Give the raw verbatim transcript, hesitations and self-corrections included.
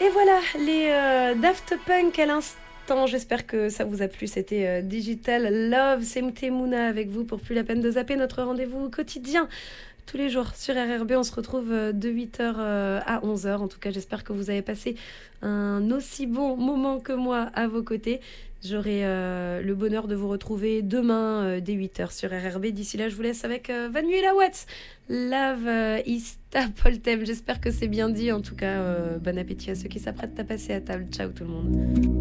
Et voilà, les euh, Daft Punk à l'instant. J'espère que ça vous a plu. C'était euh, Digital Love. C'est Moutemuna avec vous pour Plus la peine de zapper, notre rendez-vous quotidien. Tous les jours sur R R B, on se retrouve euh, de huit heures euh, à onze heures. En tout cas, j'espère que vous avez passé un aussi bon moment que moi à vos côtés. J'aurai euh, le bonheur de vous retrouver demain euh, dès huit heures sur R R B. D'ici là, je vous laisse avec euh, Vanuela Watts. Love euh, is Stapletem. J'espère que c'est bien dit. En tout cas, euh, bon appétit à ceux qui s'apprêtent à passer à table. Ciao tout le monde.